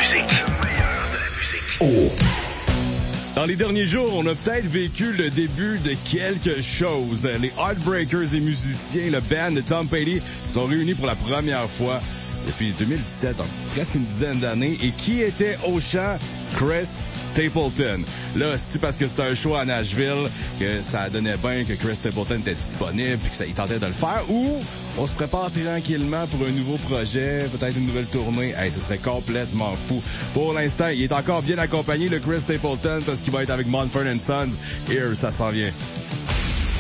musique. Dans les derniers jours, on a peut-être vécu le début de quelque chose. Les Heartbreakers, les musiciens, le band de Tom Petty sont réunis pour la première fois depuis 2017, donc presque une dizaine d'années. Et qui était au chant? Chris Stapleton. Là, c'est-tu parce que c'était un show à Nashville que ça donnait bien que Chris Stapleton était disponible et qu'il tentait de le faire, ou on se prépare tranquillement pour un nouveau projet, peut-être une nouvelle tournée? Hey, ce serait complètement fou. Pour l'instant, il est encore bien accompagné, le Chris Stapleton, parce qu'il va être avec Mumford & Sons. Here, ça s'en vient.